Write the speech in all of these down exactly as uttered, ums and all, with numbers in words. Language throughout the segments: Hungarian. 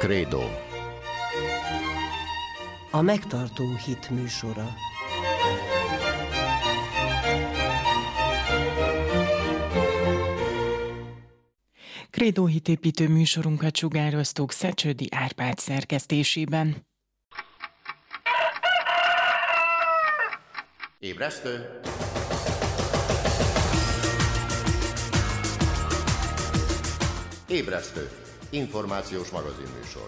Krédó. A megtartó hit műsora. Krédó hitépítő műsorunkat sugároztuk Szecsődi Árpád szerkesztésében. Ébresztő! Ébresztő! Információs magazinműsor.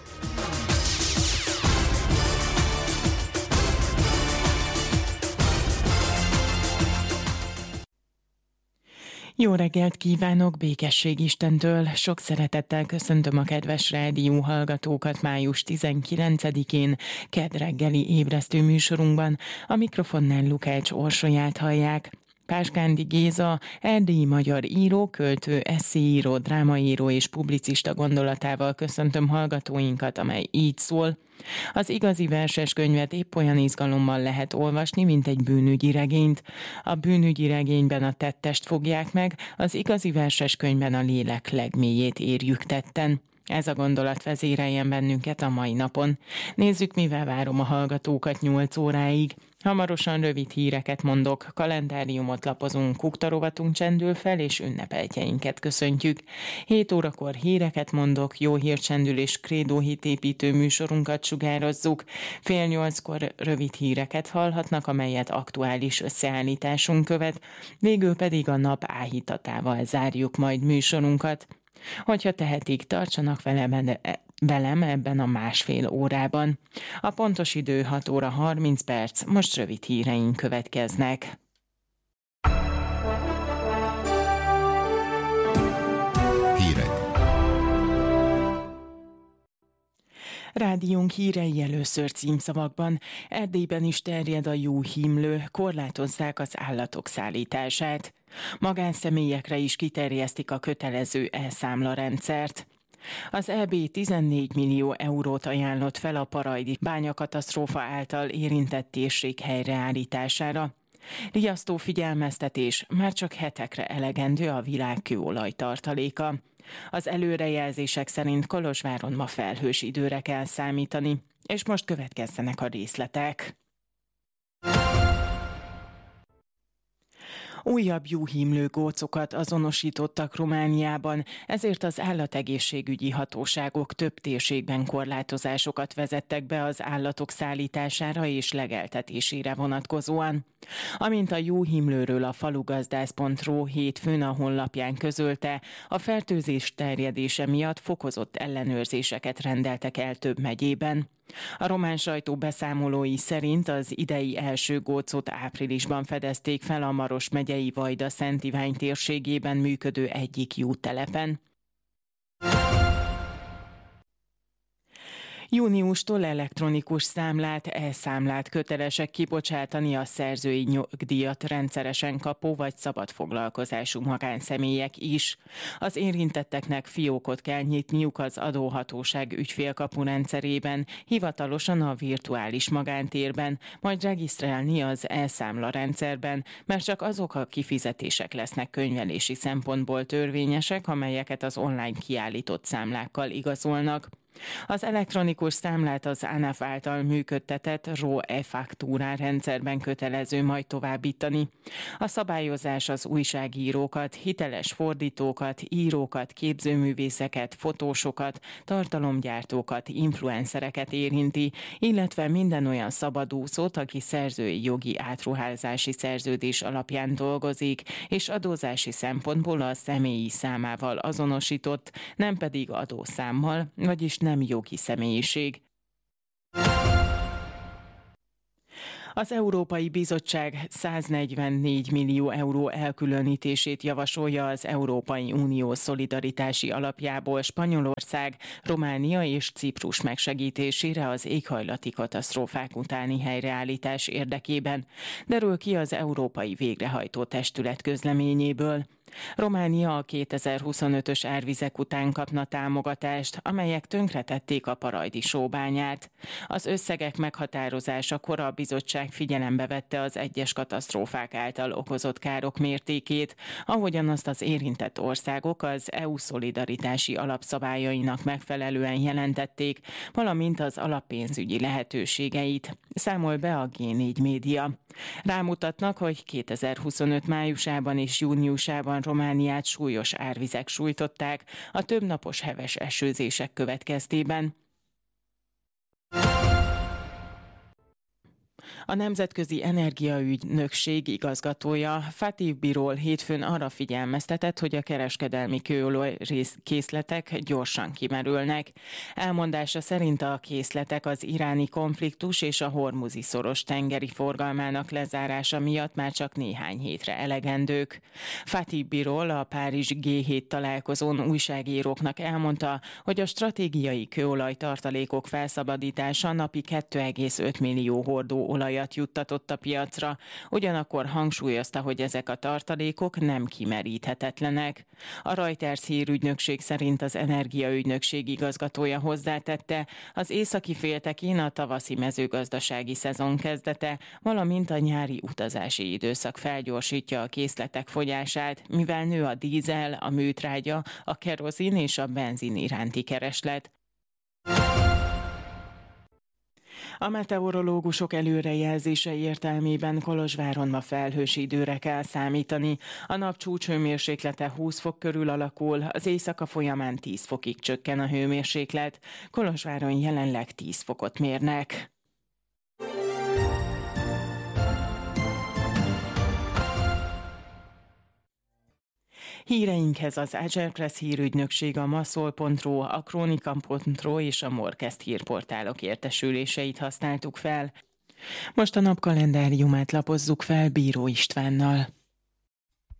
Jó reggelt kívánok, békesség Istentől! Sok szeretettel köszöntöm a kedves rádió hallgatókat május tizenkilencedikén, kedd reggeli ébresztő műsorunkban. A mikrofonnál Lukács Orsolyát hallják. Páskándi Géza, erdélyi magyar író, költő, esszéíró, drámaíró és publicista gondolatával köszöntöm hallgatóinkat, amely így szól. Az igazi verses könyvet épp olyan izgalommal lehet olvasni, mint egy bűnügyi regényt. A bűnügyi regényben a tettest fogják meg, az igazi verses könyvben a lélek legmélyét érjük tetten. Ez a gondolat vezéreljen bennünket a mai napon. Nézzük, mivel várom a hallgatókat nyolc óráig. Hamarosan rövid híreket mondok, kalendáriumot lapozunk, kuktarovatunk csendül fel, és ünnepeltjeinket köszöntjük. hét órakor híreket mondok, jó hírcsendül és Krédó hitépítő műsorunkat sugározzuk. Fél nyolckor rövid híreket hallhatnak, amelyet aktuális összeállításunk követ. Végül pedig a nap áhítatával zárjuk majd műsorunkat. Hogyha tehetik, tartsanak velem, velem ebben a másfél órában. A pontos idő hat óra harminc perc, most rövid híreink következnek. Hírek. Rádiónk hírei először címszavakban. Erdélyben is terjed a juhimlő, korlátozzák az állatok szállítását. Magánszemélyekre is kiterjesztik a kötelező elszámlarendszert. Az é bé tizennégy millió eurót ajánlott fel a parajdi bányakatasztrófa által érintett térség helyreállítására. Riasztó figyelmeztetés, már csak hetekre elegendő a világ kőolaj tartaléka. Az előrejelzések szerint Kolozsváron ma felhős időre kell számítani, és most következzenek a részletek. Újabb juhimlő gócokat azonosítottak Romániában, ezért az állategészségügyi hatóságok több térségben korlátozásokat vezettek be az állatok szállítására és legeltetésére vonatkozóan. Amint a juhimlőről a falugazdász pont ru hétfőn a honlapján közölte, a fertőzés terjedése miatt fokozott ellenőrzéseket rendeltek el több megyében. A román sajtó beszámolói szerint az idei első gócot áprilisban fedezték fel a Maros megyei Vajda-Szent Ivány térségében működő egyik juhtelepen. Júniustól elektronikus számlát, e-számlát kötelesek kibocsátani a szerzői nyugdíjat rendszeresen kapó vagy szabadfoglalkozású magánszemélyek is. Az érintetteknek fiókot kell nyitniuk az adóhatóság ügyfélkapu rendszerében, hivatalosan a virtuális magántérben, majd regisztrálni az e-számla rendszerben, mert csak azok a kifizetések lesznek könyvelési szempontból törvényesek, amelyeket az online kiállított számlákkal igazolnak. Az elektronikus számlát az ANAF által működtetett er o e-faktúrá rendszerben kötelező majd továbbítani. A szabályozás az újságírókat, hiteles fordítókat, írókat, képzőművészeket, fotósokat, tartalomgyártókat, influencereket érinti, illetve minden olyan szabadúszót, aki szerzői jogi átruházási szerződés alapján dolgozik, és adózási szempontból a személyi számával azonosított, nem pedig adószámmal, vagyis nem jogi személyiség. Az Európai Bizottság száznegyvennégy millió euró elkülönítését javasolja az Európai Unió szolidaritási alapjából Spanyolország, Románia és Ciprus megsegítésére az éghajlati katasztrófák utáni helyreállítás érdekében, derül ki az Európai Végrehajtó Testület közleményéből. Románia a kétezer-huszonötös árvizek után kapna támogatást, amelyek tönkretették a parajdi sóbányát. Az összegek meghatározásakor a bizottság figyelembe vette az egyes katasztrófák által okozott károk mértékét, ahogyan azt az érintett országok az é u szolidaritási alapszabályainak megfelelően jelentették, valamint az alappénzügyi lehetőségeit, számol be a gé négy média. Rámutatnak, hogy kétezer-huszonöt májusában és júniusában Romániát súlyos árvizek sújtották a többnapos heves esőzések következtében. A Nemzetközi Energiaügynökség igazgatója Fatih Birol hétfőn arra figyelmeztetett, hogy a kereskedelmi kőolaj készletek gyorsan kimerülnek. Elmondása szerint a készletek az iráni konfliktus és a hormuzi szoros tengeri forgalmának lezárása miatt már csak néhány hétre elegendők. Fatih Birol a Párizs gé hét találkozón újságíróknak elmondta, hogy a stratégiai kőolaj tartalékok felszabadítása napi két egész öt millió hordó olajat juttatott a piacra, ugyanakkor hangsúlyozta, hogy ezek a tartalékok nem kimeríthetetlenek. A Reuters hírügynökség szerint az energiaügynökség igazgatója hozzátette, az északi féltekén a tavaszi mezőgazdasági szezon kezdete, valamint a nyári utazási időszak felgyorsítja a készletek fogyását, mivel nő a dízel, a műtrágya, a kerozin és a benzin iránti kereslet. A meteorológusok előrejelzése értelmében Kolozsváron ma felhős időre kell számítani. A nap csúcshőmérséklete húsz fok körül alakul, az éjszaka folyamán tíz fokig csökken a hőmérséklet. Kolozsváron jelenleg tíz fokot mérnek. Híreinkhez az Agerpress hírügynökség, a maszol pont ro, a kronika pont ro és a Morkezt hírportálok értesüléseit használtuk fel. Most a napkalendáriumát lapozzuk fel Bíró Istvánnal.